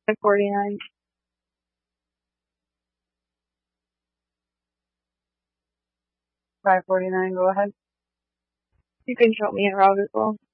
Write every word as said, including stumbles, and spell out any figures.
five forty-nine. five forty-nine, go ahead. You can show me in route as well.